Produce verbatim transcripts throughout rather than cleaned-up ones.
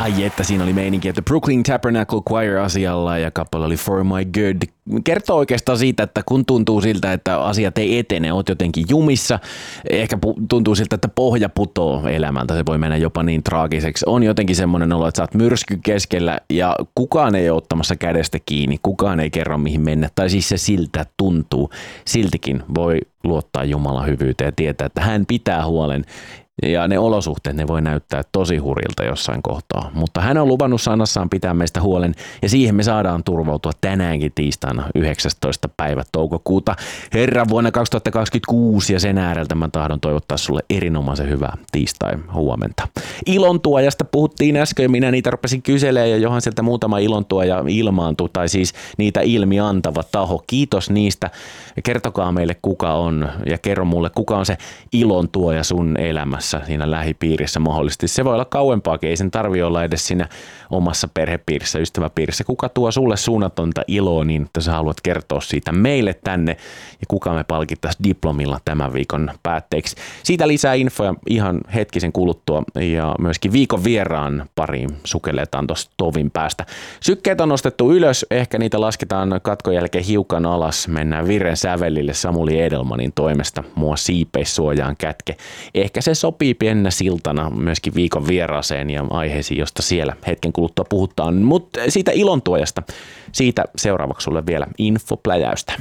Ai että siinä oli meininki, että Brooklyn Tabernacle Choir asialla ja kappale oli For My Good. Kertoo oikeastaan siitä, että kun tuntuu siltä, että asiat ei etene, oot jotenkin jumissa, ehkä tuntuu siltä, että pohja putoo elämältä, se voi mennä jopa niin traagiseksi. On jotenkin semmoinen olo, että sä oot myrsky keskellä ja kukaan ei ole ottamassa kädestä kiinni, kukaan ei kerro mihin mennä, tai siis se siltä tuntuu. Siltikin voi luottaa Jumalan hyvyyteen ja tietää, että hän pitää huolen. Ja ne olosuhteet, ne voi näyttää tosi hurjilta jossain kohtaa, mutta hän on luvannut sanassaan pitää meistä huolen ja siihen me saadaan turvautua tänäänkin tiistaina yhdeksästoista päivä toukokuuta. Herran vuonna kaksituhattakaksikymmentäkuusi ja sen ääreltä mä tahdon toivottaa sulle erinomaisen hyvää tiistai huomenta. Ilontuojasta puhuttiin äsken ja minä niitä rupesin kyselemään ja johan sieltä muutama ilontuoja ilmaantui tai siis niitä ilmi antava taho. Kiitos niistä. Kertokaa meille kuka on ja kerro mulle kuka on se ilontuoja sun elämässä. Siinä lähipiirissä mahdollisesti. Se voi olla kauempaakin, ei sen tarvitse olla edes siinä omassa perhepiirissä, ystäväpiirissä. Kuka tuo sulle suunnatonta iloa niin, että sä haluat kertoa siitä meille tänne ja kuka me palkittaisiin diplomilla tämän viikon päätteeksi. Siitä lisää infoja ihan hetkisen kuluttua ja myöskin viikon vieraan pariin sukelletaan tuossa tovin päästä. Sykkeet on nostettu ylös, ehkä niitä lasketaan katkon jälkeen hiukan alas. Mennään Viren sävelille Samuli Edelmanin toimesta. Mua siipeissuojaan kätke. Ehkä se sopii piennä siltana myöskin viikon vieraaseen ja aiheisiin, josta siellä hetken kuluttua puhutaan. Mutta siitä ilontuojasta, siitä seuraavaksi sulle vielä infopläjäystä.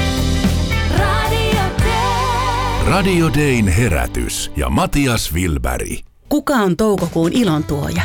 Radio Day. Radio Dayn herätys ja Matias Wilberg. Kuka on toukokuun ilontuoja?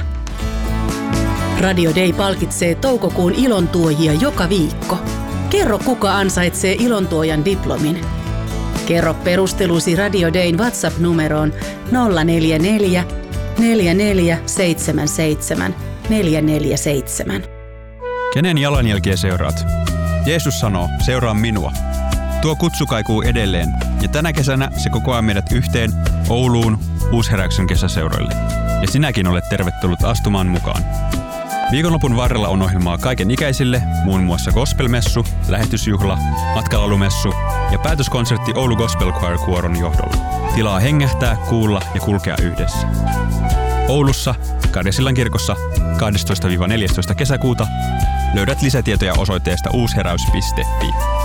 Radio Day palkitsee toukokuun ilontuojia joka viikko. Kerro, kuka ansaitsee ilontuojan diplomin. Kerro perustelusi Radio Dayn WhatsApp-numeroon nolla neljä neljä, neljä neljä seitsemän seitsemän, neljä neljä seitsemän. Kenen jalanjälkiä seuraat? Jeesus sanoo, seuraa minua. Tuo kutsu kaikuu edelleen ja tänä kesänä se kokoaa meidät yhteen Ouluun Uusheräyksen kesäseuroille. Ja sinäkin olet tervetullut astumaan mukaan. Viikonlopun varrella on ohjelmaa kaiken ikäisille, muun muassa gospelmessu, lähetysjuhla, matkalalumessu ja päätöskonsertti Oulu Gospel Choir kuoron johdolla. Tilaa hengähtää, kuulla ja kulkea yhdessä. Oulussa, Karjasillan kirkossa kahdestoista neljästoista kesäkuuta löydät lisätietoja osoitteesta uusheräys piste fi.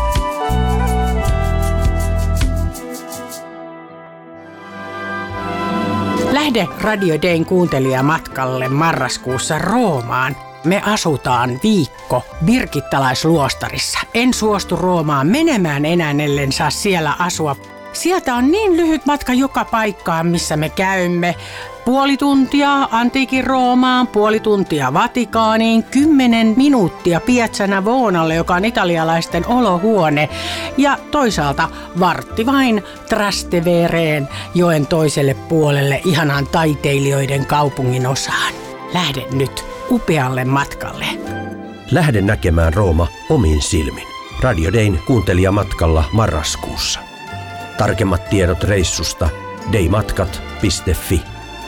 Lähde Radio Dayn kuuntelijamatkalle marraskuussa Roomaan. Me asutaan viikko Birgittalaisluostarissa. En suostu Roomaan menemään enää, ellen saa siellä asua. Sieltä on niin lyhyt matka joka paikkaan, missä me käymme. Puoli tuntia antiikin Roomaan, puoli tuntia Vatikaaniin, kymmenen minuuttia Piazza Navonalle, joka on italialaisten olohuone. Ja toisaalta vartti vain Trastevereen, joen toiselle puolelle, ihanaan taiteilijoiden kaupungin osaan. Lähde nyt upealle matkalle. Lähde näkemään Rooma omin silmin. Radio Dayn kuuntelijamatkalla marraskuussa. Tarkemmat tiedot reissusta daymatkat piste fi.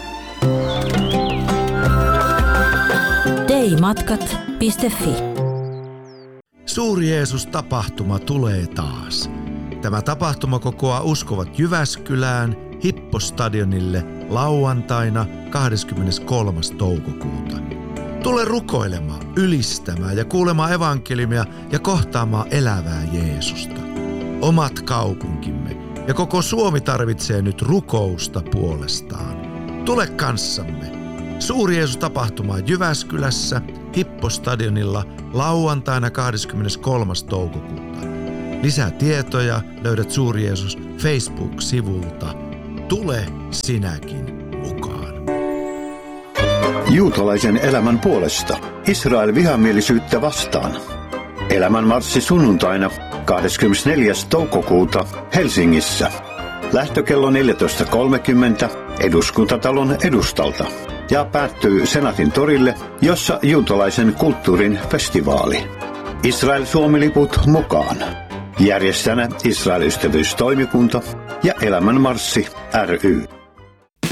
daymatkat piste fi. Suuri Jeesus-tapahtuma tulee taas. Tämä tapahtuma kokoaa uskovat Jyväskylään Hippostadionille lauantaina kahdeskymmeneskolmas toukokuuta. Tule rukoilemaan, ylistämään ja kuulemaan evankeliumia ja kohtaamaan elävää Jeesusta. Omat kaupunkimme ja koko Suomi tarvitsee nyt rukousta puolestaan. Tule kanssamme. Suuri Jeesus-tapahtuma Jyväskylässä Hippostadionilla lauantaina kahdeskymmeneskolmas toukokuuta. Lisää tietoja löydät Suuri Jeesus Facebook-sivulta. Tule sinäkin mukaan. Juutalaisen elämän puolesta. Israel vihamielisyyttä vastaan. Elämän marssi sunnuntaina kahdeskymmenesneljäs toukokuuta Helsingissä. Lähtökello neljätoista kolmekymmentä Eduskuntatalon edustalta ja päättyy Senaatin torille, jossa juutalaisen kulttuurin festivaali. Israel-Suomi-liput mukaan. Järjestäjänä Israel-ystävyystoimikunta ja Elämän marssi ry.